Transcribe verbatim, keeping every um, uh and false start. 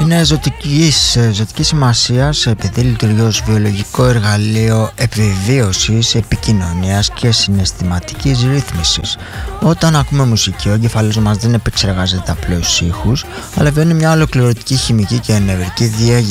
είναι ζωτικής, ζωτικής σημασίας επειδή λειτουργεί ως βιολογικό εργαλείο επιβίωσης, επικοινωνίας και συναισθηματικής ρύθμισης. Όταν ακούμε μουσική, ο εγκεφαλός μας δεν επεξεργάζεται απλώς ήχους, αλλά βιώνει μια ολοκληρωτική χημική και νευρική διέγερση.